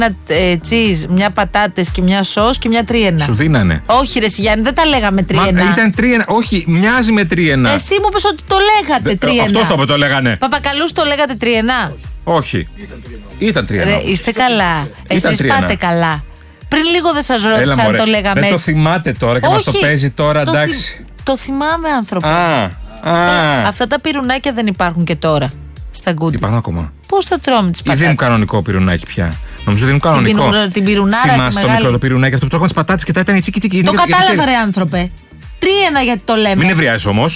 ένα τσίζ, μια πατάτες και μια σως και μια τρίενα. Σου δίνανε. Όχι, ρε Γιάννη, δεν τα λέγαμε τρίενα. Ήταν τρίενα. Όχι, μοιάζει με τρίενα. Εσύ μου είπες ότι το λέγατε τρίενα. Αυτό το είπε, το λέγανε. Παπακαλούς το λέγατε τρίενα. Όχι. Ήταν τρίενα. Ρε, είστε καλά. Εσείς πάτε καλά. Πριν λίγο δεν σας ρώτησα αν το λέγαμε δεν έτσι. Το θυμάται τώρα και μας το παίζει τώρα, εντάξει. Το θυμάμαι, άνθρωπο. Αυτά τα πυρουνάκια δεν υπάρχουν και τώρα στα γκούντι. Υπάρχουν ακόμα. Πώς το τρώμε τις πατάτες? Ή δίνουν κανονικό πυρουνάκι πια? Νομίζω δίνουν κανονικό. Την πυρουνάρα. Θυμάσαι το μικρό το πυρουνάκι αυτό που τρώγαμε τις πατάτες και τα ήταν τσίκι τσίκι. Το κατάλαβα, ρε άνθρωπε. Τρίενα γιατί το λέμε. Μην νευριάζεις όμως.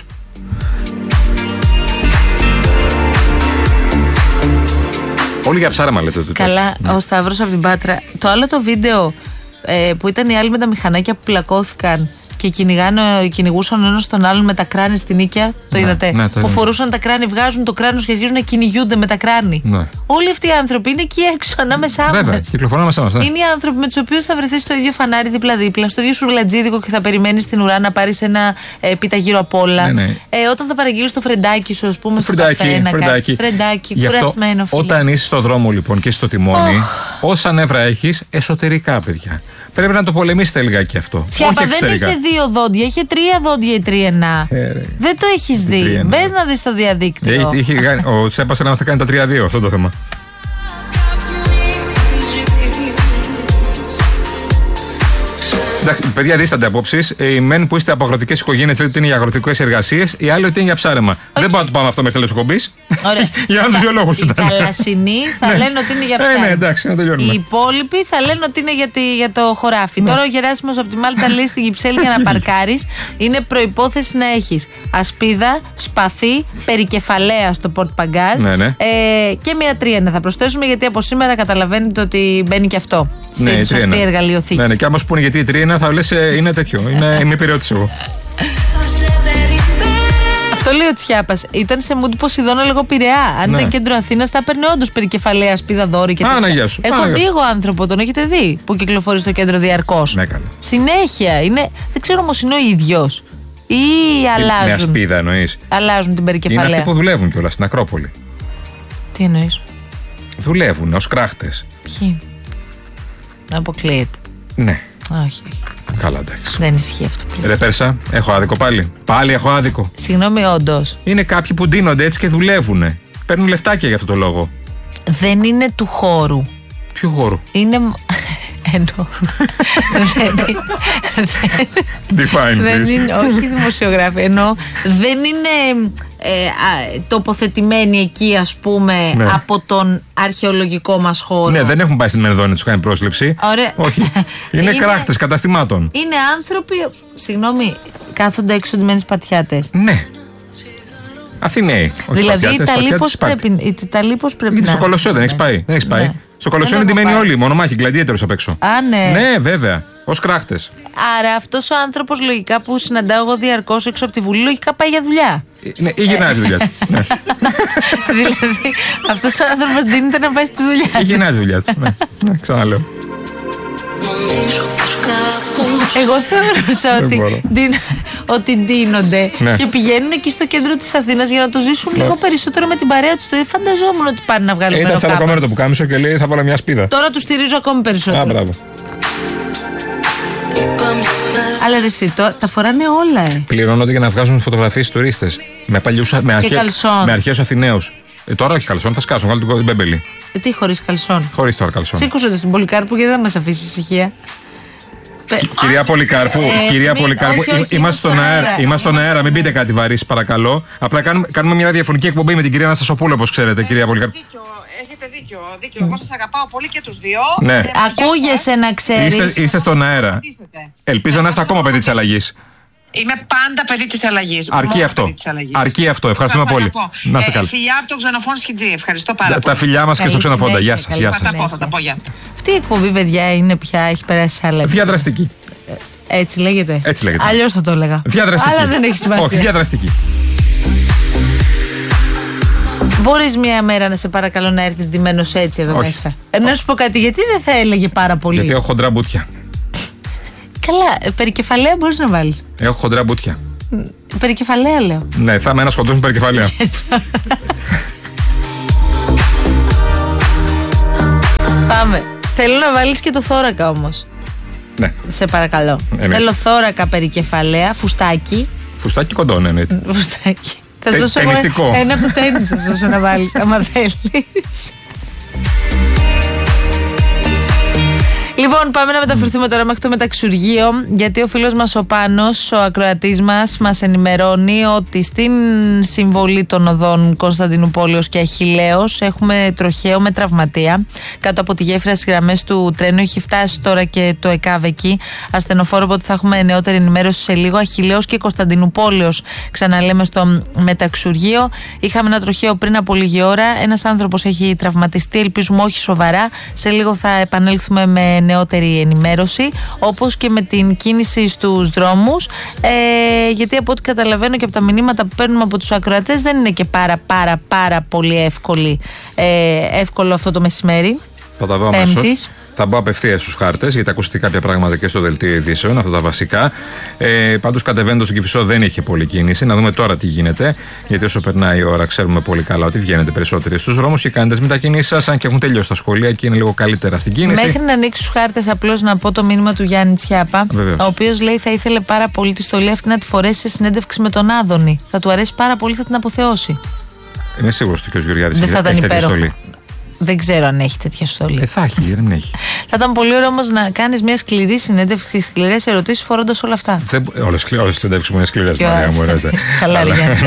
Όλοι για ψάραμα λέτε. Καλά, ο Σταύρος από την Πάτρα. Το άλλο το βίντεο που ήταν οι άλλοι με τα μηχανάκια που πλακώθηκαν και κυνηγούσαν ο ένας τον άλλον με τα κράνη στην οίκια. Το είδατε? Ναι, το που φορούσαν τα κράνη, βγάζουν το κράνος και αρχίζουν να κυνηγούνται με τα κράνη. Ναι. Όλοι αυτοί οι άνθρωποι είναι εκεί έξω ανάμεσά μας. Βέβαια, κυκλοφορούν ανάμεσά μας. Είναι οι άνθρωποι με τους οποίους θα βρεθείς στο ίδιο φανάρι δίπλα-δίπλα, στο ίδιο σουρλατζίδικο και θα περιμένεις στην ουρά να πάρεις ένα πίτα γύρω απ' όλα. Ναι. Όταν θα παραγγείλεις το φρεντάκι σου, ας πούμε, στο καφέ, να κάτσεις φρεντάκι, κουρασμένο. Όταν είσαι στο δρόμο λοιπόν και είσαι στο τιμόνι, όσα νεύρα έχεις εσωτερικά, παιδιά. Πρέπει να το πολεμήσετε λιγάκι αυτό. Τσιάπα, δεν είχε 2 δόντια, είχε 3 δόντια η τρίενα. Δεν το έχεις δει. Μπες να δεις στο διαδίκτυο. Ο Τσέπας να μας τα κάνει τα 3-2, αυτό το θέμα. Εντάξει, παιδιά, δίστανται απόψεις. Οι μεν που είστε από αγροτικές οικογένειες λέτε ότι είναι για αγροτικές εργασίες, οι άλλοι ότι είναι για ψάρεμα. Δεν μπορούμε να το πάμε αυτό μέχρι τέλος εκπομπής. Για άλλους δύο λόγους ήταν. Οι θαλασσινοί θα λένε ότι είναι για ψάρεμα. Ναι, εντάξει, να τελειώνουμε. Οι υπόλοιποι θα λένε ότι είναι για το χωράφι. Τώρα ο Γεράσιμος από τη Μάλτα λέει στην Κυψέλη για να παρκάρεις είναι προϋπόθεση να έχεις ασπίδα, σπαθί, περικεφαλαία στο πορτπαγκάζ και μια τρίενα. Θα προσθέσουμε γιατί από σήμερα καταλαβαίνετε ότι μπαίνει και αυτό στην σωστή εργαλειοθήκη. Ναι, και άμα σου πούνε γιατί η τρίενα θα λες είναι τέτοιο. Είμαι υπηρεώτης εγώ. Αυτό λέει ο Τσιάπας. Ήταν σε mood Ποσειδώνα λέγω Πειραιά. Αν ήταν κέντρο Αθήνας θα έπαιρνε όντως περικεφαλαία, ασπίδα, δόρυ και τέτοια. Γεια σου. Έχω δει εγώ άνθρωπο, τον έχετε δει, που κυκλοφορεί στο κέντρο διαρκώς. Ναι, καλά. Συνέχεια. Δεν ξέρω όμως είναι ο ίδιος ή αλλάζουν. Με ασπίδα εννοείς? Αλλάζουν την περικεφαλαία. Είναι αυτοί που δουλεύουν κιόλας στην Ακρόπολη. Τι εννοείς? Δουλεύουν ως κράχτες. Ποιοι? Αποκλείεται. Ναι. Όχι. Καλά, εντάξει. Δεν ισχύει αυτό πλέον. Ρε Πέρσα, έχω άδικο πάλι. Πάλι έχω άδικο. Συγγνώμη, όντως. Είναι κάποιοι που ντύνονται έτσι και δουλεύουν. Παίρνουν λεφτάκια για αυτό το λόγο. Δεν είναι του χώρου. Ποιο χώρου? Είναι. Εννοώ. Define, δεν είναι, όχι δημοσιογράφοι. Εννοώ, δεν είναι τοποθετημένοι εκεί, ας πούμε, από τον αρχαιολογικό μας χώρο. Ναι, δεν έχουν πάει στην Μενδόνη, τους κάνει πρόσληψη. Ωραία. Όχι. Είναι κράχτες καταστημάτων. Είναι άνθρωποι. Συγγνώμη, κάθονται έξω ντυμένες παρτιάτες. Ναι. Αθηναίοι. Δηλαδή οι Ιταλοί πώς πρέπει να. Στο Κολοσσό δεν έχεις πάει? Δεν έχεις πάει. Στο Κολοσσό είναι ντυμένοι όλοι, μονομάχοι, γκλαντιέτερους απ' έξω. Α, ναι. Ναι, βέβαια. Ως κράχτες. Άρα αυτός ο άνθρωπος λογικά που συναντάω εγώ διαρκώς έξω από τη Βουλή, λογικά πάει για δουλειά. Ναι, ή γυρνάει τη δουλειά του. Δηλαδή αυτός ο άνθρωπος δίνεται να πάει στη δουλειά του. Ή γυρνάει τη δουλειά του. Ναι, ξαναλέω. Εγώ θεωρούσα ότι ντύνονται και πηγαίνουν εκεί στο κέντρο της Αθήνας για να το ζήσουν λίγο περισσότερο με την παρέα τους. Δεν φανταζόμουν ότι πάνε να βγάλουν ήταν τσαλακωμένο το πουκάμισο και λέει θα βάλω μια σπίδα. Τώρα τους στηρίζω ακόμη περισσότερο. Α, μπράβο. Αλλά ρε εσύ, τα φοράνε όλα, Πληρώνονται για να βγάζουν φωτογραφίες τουρίστες. Με αρχαίους Αθηναίους. Τώρα όχι καλσόν, θα σκάσουν, βγάλουν την μπέμπελη. Τι χωρίς καλσόν? Χωρίς τώρα καλσόν. Σήκωσε το στην Πολυκάρπου γιατί δεν μας αφήσει ησυχία. Κυρία Πολυκάρπου, είμαστε στον αέρα, μην πείτε κάτι βαρύ, παρακαλώ. Απλά κάνουμε μια διαφωνική εκπομπή με την κυρία Αναστασοπούλου, όπως ξέρετε, κυρία Πολυκάρπου. Έχετε δίκιο. Εγώ σας αγαπάω πολύ και τους δύο. Ναι. Ακούγεσαι να ξέρεις. Είστε στον αέρα. Ελπίζω να είστε ακόμα παιδί της αλλαγής. Είμαι πάντα παιδί της αλλαγής. Αρκεί αυτό. Ευχαριστούμε πολύ. Να είστε καλά. Φιλιά από τον Ξενοφόντα Σκιτζή. Ευχαριστώ πάρα πολύ. Τα φιλιά μας και στο Ξενοφόντα. Γεια σας. Θα τα πω, γεια. Αυτή η εκπομπή, παιδιά, είναι πια, έχει περάσει σε άλλα. Διαδραστική. Έτσι λέγεται. Αλλιώς θα το έλεγα. Διαδραστική. Αλλά δεν έχει σημασία. Όχι, διαδραστική. Μπορείς μια μέρα να σε παρακαλώ να έρθεις ντυμένος έτσι εδώ μέσα? Να σου πω κάτι, γιατί δεν θα έλεγε πάρα πολύ? Γιατί έχω χοντρά μπουτια. Καλά, περικεφαλαία μπορείς να βάλεις. Έχω χοντρά μπουτια. Περικεφαλαία λέω. Ναι, θα είμαι ένας χοντρός με περικεφαλαία. Πάμε. Θέλω να βάλεις και το θώρακα όμως. Ναι. Σε παρακαλώ. Θέλω θώρακα περικεφαλαία, φουστάκι. Φουστάκι κοντό, ναι. Φουστάκι. Θα σου δώσω ένα από το τένις θα σου δώσω να βάλεις, άμα θέλεις. Λοιπόν, πάμε να μεταφερθούμε τώρα μέχρι το μεταξουργείο, γιατί ο φίλος μας ο Πάνος, ο ακροατής μας ενημερώνει ότι στην συμβολή των οδών Κωνσταντινούπολεως και Αχιλλέως έχουμε τροχαίο με τραυματία. Κάτω από τη γέφυρα στις γραμμές του τρένου έχει φτάσει τώρα και το ΕΚΑΒ εκεί. Ασθενοφόρο, οπότε θα έχουμε νεότερη ενημέρωση σε λίγο. Αχιλλέως και Κωνσταντινούπολεως, ξαναλέμε, στο μεταξουργείο. Είχαμε ένα τροχαίο πριν από λίγη ώρα. Ένας άνθρωπος έχει τραυματιστεί, ελπίζουμε όχι σοβαρά. Σε λίγο θα επανέλθουμε με νεότερη ενημέρωση, όπως και με την κίνηση στους δρόμους, γιατί από ό,τι καταλαβαίνω και από τα μηνύματα που παίρνουμε από τους ακροατές δεν είναι και πάρα πολύ εύκολο αυτό το μεσημέρι. Θα τα δω αμέσως. Θα μπω απευθείας στους χάρτες, γιατί ακούσατε κάποια πράγματα και στο δελτίο ειδήσεων, αυτά τα βασικά. Πάντως, κατεβαίνοντας στον Κηφισό δεν είχε πολλή κίνηση. Να δούμε τώρα τι γίνεται, γιατί όσο περνάει η ώρα, ξέρουμε πολύ καλά ότι βγαίνετε περισσότεροι στους δρόμους και κάνετε τις μετακινήσεις σας, αν και έχουν τελειώσει τα σχολεία και είναι λίγο καλύτερα στην κίνηση. Μέχρι να ανοίξει τους χάρτες, απλώς να πω το μήνυμα του Γιάννη Τσιάπα, ο οποίος λέει θα ήθελε πάρα πολύ τη στολή αυτή να τη φορέσει σε συνέντευξη με τον Άδωνη. Θα του αρέσει πάρα πολύ, θα την αποθεώσει. Είμαι σίγουρος ότι ο κ. Γεωργιάδης έχει τέτοια στολή. Δεν ξέρω αν έχει τέτοια στολή. Θα έχει, δεν έχει. Θα ήταν πολύ ωραίο όμως να κάνεις μια σκληρή συνέντευξη, σκληρές ερωτήσεις φορώντας όλα αυτά. Όλες οι συνέντευξεις μου είναι σκληρές, Μαρία μου. Καλά,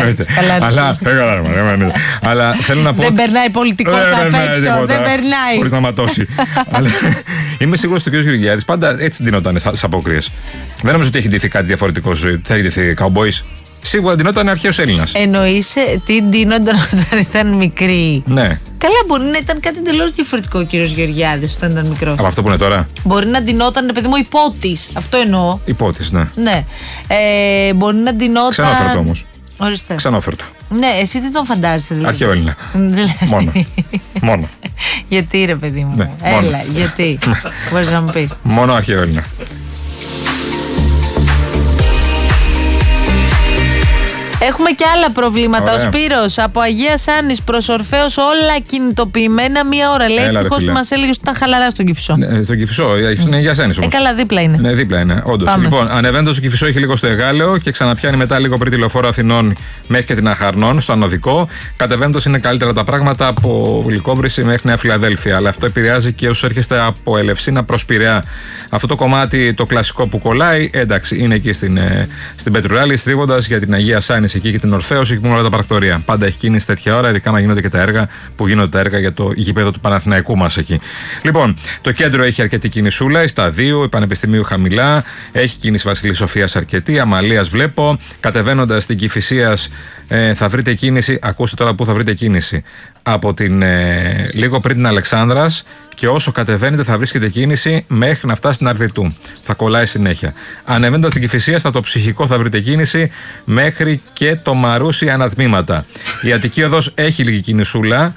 αλλά θέλω να πω. Δεν περνάει πολιτικός απ' έξω, δεν περνάει. Χωρίς να ματώσει. Είμαι σίγουρος ότι ο κ. Γεωργιάδης πάντα έτσι ντυνόταν στις αποκρίες. Δεν νομίζω ότι έχει ντυθεί κάτι διαφορετικό ζωή. Θα έχει ντυθεί καουμπόις. Σίγουρα ντυνόταν αρχαίος Έλληνας. Εννοείς τι ντύνονταν όταν ήταν μικρή? Ναι. Καλά, μπορεί να ήταν κάτι εντελώς διαφορετικό ο κύριος Γεωργιάδης όταν ήταν μικρός. Από αυτό που είναι τώρα. Μπορεί να ντυνόταν, παιδί μου, υπότης. Αυτό εννοώ. Υπότης, ναι. Ναι. Μπορεί να ντυνόταν. Ξενόφερτο όμως. Ορίστε. Ξενόφερτο. Ναι, εσύ τι τον φαντάζεσαι δηλαδή? Αρχαίο Έλληνα. Μόνο. Γιατί ρε παιδί μου? Ναι, έλα, γιατί? Μπορείς να μου πεις? Μόνο αρχαίο Έλληνα. Έχουμε και άλλα προβλήματα. Ο Σπύρος από Αγία Άννης προς Ορφέως, όλα κινητοποιημένα μία ώρα. Λέει ευτυχώς που μας έλεγε ότι ήταν χαλαρά στον Κηφισό. Ναι, στον Κηφισό, είναι Αγία Άννης όμως. Καλά, δίπλα είναι. Ναι, δίπλα είναι, όντως. Λοιπόν, ανεβαίνοντας στο Κηφισό, έχει λίγο στο Εγάλεο και ξαναπιάνει μετά λίγο πριν τη Λεωφόρο Αθηνών μέχρι και την Αχαρνών, στο Ανωδικό. Κατεβαίνοντας είναι καλύτερα τα πράγματα από Γλυκόβρηση μέχρι Νέα Φιλαδέλφια. Αλλά αυτό επηρεάζει και όσους έρχεστε από Ελευσίνα προς Πειραιά. Αυτό το κομμάτι, το κλασικό που κολλάει, εντάξει, είναι εκεί στην Πετρουράλη, στρίβοντας για την Αγία Άννη εκεί και την Ορφέως, εκεί που όλα τα πρακτορία. Πάντα έχει κίνηση τέτοια ώρα, ειδικά να γίνονται και τα έργα που γίνονται τα έργα για το γήπεδο του Παναθηναϊκού μας εκεί. Λοιπόν, το κέντρο έχει αρκετή κινησούλα, η Σταδίου, η Πανεπιστημίου χαμηλά, έχει κίνηση Βασιλής Σοφίας αρκετή, Αμαλίας βλέπω. Κατεβαίνοντας στην Κηφισίας θα βρείτε κίνηση, ακούστε τώρα που θα βρείτε κίνηση. Από λίγο πριν την Αλεξάνδρας και όσο κατεβαίνετε θα βρίσκετε κίνηση μέχρι να φτάσει στην Αρβιτού. Θα κολλάει συνέχεια. Ανεβαίνοντας στην Κηφισία, στα το ψυχικό θα βρείτε κίνηση μέχρι και το Μαρούσι ανατμήματα. Η Αττική Οδός έχει λίγη κινησούλα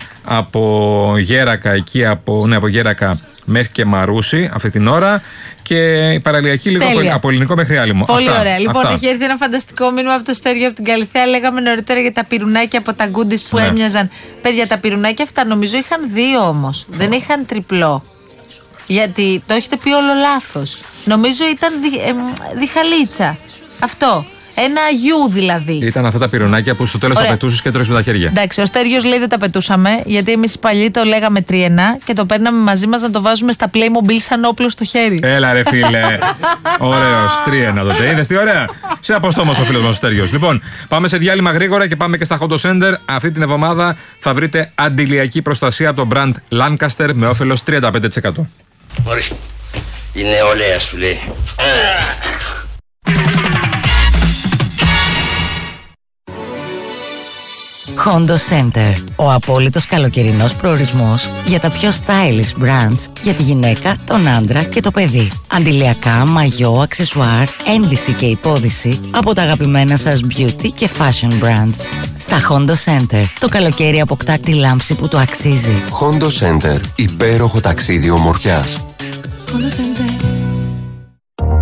από Γέρακα εκεί, από Γέρακα μέχρι και Μαρούσι αυτή την ώρα και η παραλιακή λίγο από Ελληνικό μέχρι Άλυμο. Πολύ ωραία. Λοιπόν, έχει έρθει ένα φανταστικό μήνυμα από το Στέργιο από την Καλυθέα. Λέγαμε νωρίτερα για τα πυρουνάκια από τα γκούντις που έμοιαζαν. Παιδιά, τα πυρουνάκια αυτά νομίζω είχαν δύο όμως. Δεν είχαν τριπλό. Γιατί το έχετε πει όλο λάθος. Νομίζω ήταν διχαλίτσα. Αυτό. Ένα γιου δηλαδή. Ήταν αυτά τα πυρουνάκια που στο τέλος τα πετούσες και τρώγες με τα χέρια. Εντάξει, ο Στέργιος λέει δεν τα πετούσαμε, γιατί εμείς οι παλιοί το λέγαμε τριενά και το παίρναμε μαζί μας να το βάζουμε στα Playmobil σαν όπλο στο χέρι. Έλα ρε φίλε. Ωραίος, τριενά τότε. Είδες τι ωραία. Σε αποστόμος ο φίλος μας ο Στέργιος. Λοιπόν, πάμε σε διάλειμμα γρήγορα και πάμε και στα Honda Center. Αυτή την εβδομάδα θα βρείτε αντιλιακή προστασία από το brand Lancaster με όφελος 35%. Ορίστε. Η νεολαία σου λέει. Honda Center. Ο απόλυτος καλοκαιρινός προορισμός για τα πιο stylish brands για τη γυναίκα, τον άντρα και το παιδί. Αντιλιακά, μαγιό, αξεσουάρ, ένδυση και υπόδυση από τα αγαπημένα σας beauty και fashion brands. Στα Honda Center, το καλοκαίρι αποκτά τη λάμψη που το αξίζει. Honda Center. Υπέροχο ταξίδι ομορφιάς. Honda Center.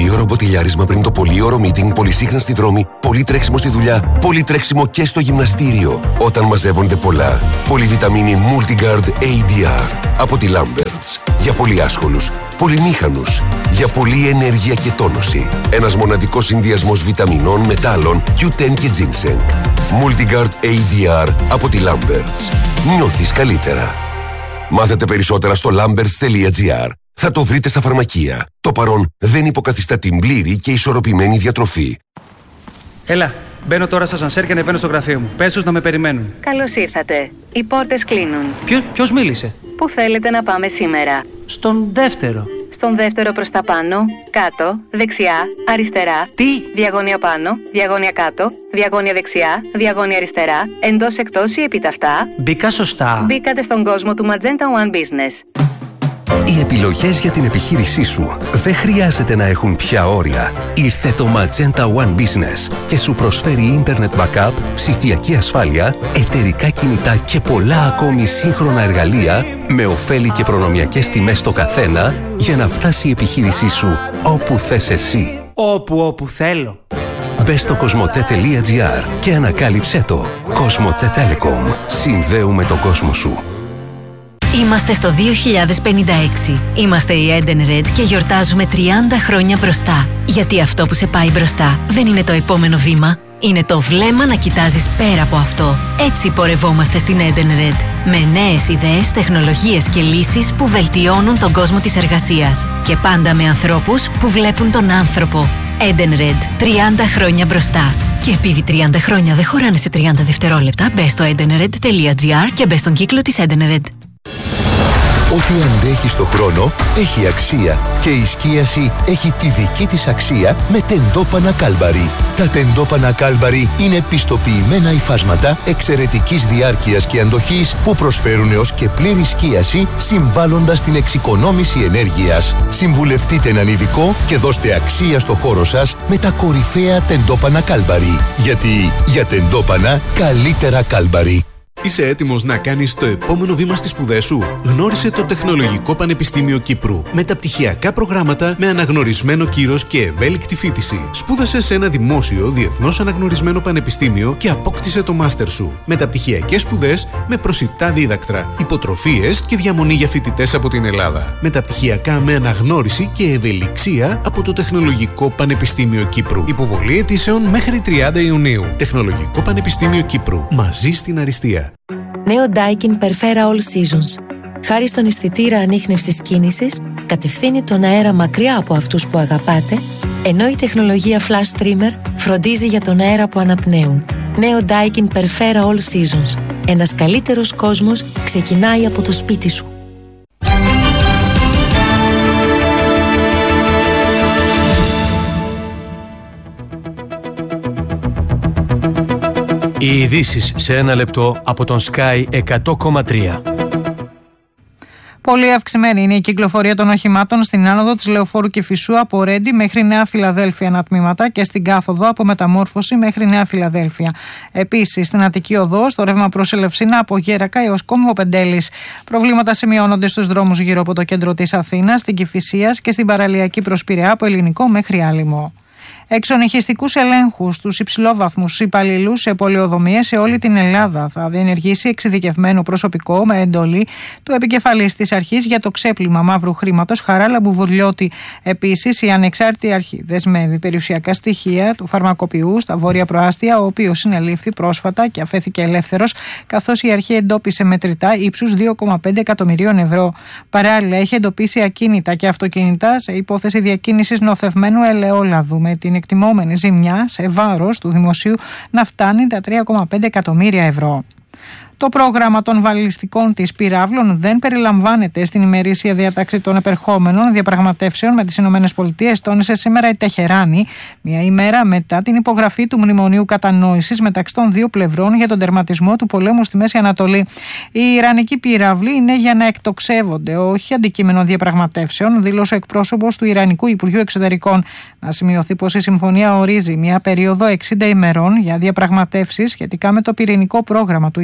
Πολύωρο μποτιλιάρισμα πριν το πολύωρο meeting, πολυσύχνα στη δρόμη, πολύ τρέξιμο στη δουλειά, πολύ τρέξιμο και στο γυμναστήριο. Όταν μαζεύονται πολλά. Πολυβιταμίνη Multigard ADR από τη Lamberts. Για πολύ άσχολους, πολυμήχανους, για πολλή ενέργεια και τόνωση. Ένας μοναδικός συνδυασμός βιταμινών, μετάλλων, Q10 και ginseng. Multigard ADR από τη Lamberts. Νιώθεις καλύτερα. Μάθετε περισσότερα στο lamberts.gr. Θα το βρείτε στα φαρμακεία. Το παρόν δεν υποκαθιστά την πλήρη και ισορροπημένη διατροφή. Έλα, μπαίνω τώρα στο ασανσέρ και ανεβαίνω στο γραφείο μου. Πες τους να με περιμένουν. Καλώς ήρθατε. Οι πόρτες κλείνουν. Ποιος μίλησε? Πού θέλετε να πάμε σήμερα? Στον δεύτερο. Στον δεύτερο προς τα πάνω, κάτω, δεξιά, αριστερά. Τι? Διαγώνια πάνω, διαγώνια κάτω, διαγώνια δεξιά, διαγώνια αριστερά, εντός εκτός ή επιταυτά. Μπήκα σωστά. Μπήκατε στον κόσμο του Magenta One Business. Οι επιλογές για την επιχείρησή σου δεν χρειάζεται να έχουν πια όρια. Ήρθε το Magenta One Business και σου προσφέρει Internet Backup, ψηφιακή ασφάλεια, εταιρικά κινητά και πολλά ακόμη σύγχρονα εργαλεία με ωφέλη και προνομιακές τιμές στο καθένα για να φτάσει η επιχείρησή σου όπου θες εσύ. Όπου θέλω. Μπες στο cosmote.gr και ανακάλυψέ το. Cosmote Telecom. Συνδέουμε τον κόσμο σου. Είμαστε στο 2056. Είμαστε η Edenred και γιορτάζουμε 30 χρόνια μπροστά. Γιατί αυτό που σε πάει μπροστά δεν είναι το επόμενο βήμα. Είναι το βλέμμα να κοιτάζεις πέρα από αυτό. Έτσι πορευόμαστε στην Edenred. Με νέες ιδέες, τεχνολογίες και λύσεις που βελτιώνουν τον κόσμο της εργασίας. Και πάντα με ανθρώπους που βλέπουν τον άνθρωπο. Edenred. 30 χρόνια μπροστά. Και επειδή 30 χρόνια δεν χωράνε σε 30 δευτερόλεπτα, μπες στο edenred.gr και μπες στον κύκλο της Edenred. Ό,τι αντέχει στο χρόνο έχει αξία και η σκίαση έχει τη δική της αξία με τεντόπανα Κάλμπαρι. Τα τεντόπανα Κάλμπαρι είναι πιστοποιημένα υφάσματα εξαιρετικής διάρκειας και αντοχής που προσφέρουν έως και πλήρη σκίαση συμβάλλοντας την εξοικονόμηση ενέργειας. Συμβουλευτείτε έναν ειδικό και δώστε αξία στο χώρο σας με τα κορυφαία τεντόπανα Κάλμπαρι. Γιατί για τεντόπανα καλύτερα Κάλμπαρι. Είσαι έτοιμος να κάνεις το επόμενο βήμα στις σπουδές σου? Γνώρισε το Τεχνολογικό Πανεπιστήμιο Κύπρου. Μεταπτυχιακά προγράμματα με αναγνωρισμένο κύρος και ευέλικτη φοιτηση. Σπούδασε σε ένα δημόσιο, διεθνώς αναγνωρισμένο πανεπιστήμιο και απόκτησε το μάστερ σου. Μεταπτυχιακές σπουδές με προσιτά δίδακτρα, υποτροφίες και διαμονή για φοιτητές από την Ελλάδα. Μεταπτυχιακά με αναγνώριση και ευελιξία από το Τεχνολογικό Πανεπιστήμιο Κύπρου. Υποβολή αιτήσεων μέχρι 30 Ιουνίου. Τεχνολογικό Πανεπιστήμιο Κύπρου. Μαζί στην αριστεία. Νέο Daikin Perfera All Seasons. Χάρη στον αισθητήρα ανίχνευσης κίνησης, κατευθύνει τον αέρα μακριά από αυτούς που αγαπάτε, ενώ η τεχνολογία Flash Trimmer φροντίζει για τον αέρα που αναπνέουν. Νέο Daikin Perfera All Seasons. Ένας καλύτερος κόσμος ξεκινάει από το σπίτι σου. Οι ειδήσεις σε ένα λεπτό από τον Sky 100,3. Πολύ αυξημένη είναι η κυκλοφορία των οχημάτων στην άνοδο της Λεωφόρου Κηφισού από Ρέντι μέχρι Νέα Φιλαδέλφια ανατμήματα και στην κάθοδο από Μεταμόρφωση μέχρι Νέα Φιλαδέλφια. Επίσης, στην Αττική Οδό, στο ρεύμα προς Ελευσίνα από Γέρακα έως Κόμβο Πεντέλης. Προβλήματα σημειώνονται στους δρόμους γύρω από το κέντρο της Αθήνας, στην Κηφισίας και στην παραλιακή προς Πειραιά από Ελληνικό μέχρι Άλυμο. Εξονυχιστικούς ελέγχους στους υψηλόβαθμους υπαλλήλους σε πολεοδομίες σε όλη την Ελλάδα θα διενεργήσει εξειδικευμένο προσωπικό με εντολή του επικεφαλής της αρχής για το ξέπλυμα μαύρου χρήματος Χαράλα Μπουβουρλιώτη. Επίσης, η ανεξάρτητη αρχή δεσμεύει περιουσιακά στοιχεία του φαρμακοποιού στα βόρεια προάστια, ο οποίος συνελήφθη πρόσφατα και αφέθηκε ελεύθερος, καθώς η αρχή εντόπισε μετρητά ύψους 2,5 εκατομμυρίων ευρώ. Παράλληλα, έχει εντοπίσει ακίνητα και αυτοκίνητα σε υπόθεση διακίνησης νοθευμένου ελαιόλαδου, με την εκτιμόμενη ζημιά σε βάρος του δημοσίου να φτάνει τα 3,5 εκατομμύρια ευρώ. Το πρόγραμμα των βαλιστικών της πυράβλων δεν περιλαμβάνεται στην ημερήσια διάταξη των επερχόμενων διαπραγματεύσεων με τις ΗΠΑ, τόνισε σήμερα η Τεχεράνη, μια ημέρα μετά την υπογραφή του Μνημονίου Κατανόησης μεταξύ των δύο πλευρών για τον τερματισμό του πολέμου στη Μέση Ανατολή. Οι Ιρανικοί πυράβλοι είναι για να εκτοξεύονται, όχι αντικείμενο διαπραγματεύσεων, δήλωσε ο εκπρόσωπος του Ιρανικού Υπουργείου Εξωτερικών. Να σημειωθεί πως η συμφωνία ορίζει μια περίοδο 60 ημερών για διαπραγματεύσεις σχετικά με το πυρηνικό πρόγραμμα του Ιράν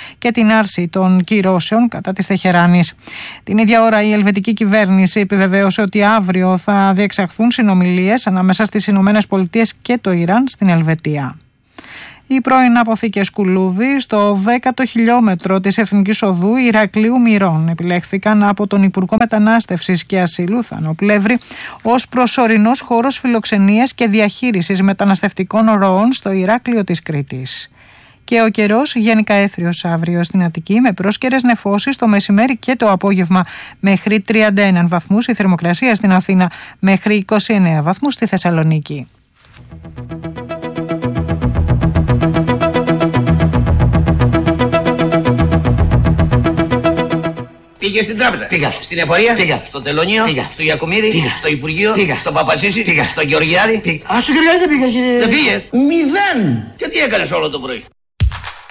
και την άρση των κυρώσεων κατά της Τεχεράνης. Την ίδια ώρα η ελβετική κυβέρνηση επιβεβαίωσε ότι αύριο θα διεξαχθούν συνομιλίες ανάμεσα στις Ηνωμένες Πολιτείες και το Ιράν στην Ελβετία. Οι πρώην αποθήκες Κουλούδη στο 10ο χιλιόμετρο της Εθνικής Οδού Ηρακλείου Μυρών επιλέχθηκαν από τον Υπουργό Μετανάστευσης και Ασύλου Θάνο Πλεύρη ως προσωρινός χώρος φιλοξενίας και διαχείρισης μεταναστευτικών ροών στο Ηράκλειο της Κρήτης. Και ο καιρός γενικά έθριος αύριο στην Αττική με πρόσκαιρες νεφώσεις το μεσημέρι και το απόγευμα μέχρι 31 βαθμούς, η θερμοκρασία στην Αθήνα μέχρι 29 βαθμούς στη Θεσσαλονίκη. Πήγε στην τράπεζα. Πήγα. Στην εφορία. Πήγα. Στο τελωνίο. Πήγα. Στο Γιακουμίδη. Πήγα. Στο Υπουργείο. Πήγα. Στο Παπασίση. Πήγα. Στο Γεωργιάδη. Πήγα. Α, στο Γεωργιάδη δεν πήγα, κύριε. Δεν πήγε. 0. Και τι έκανες όλο το πρωί?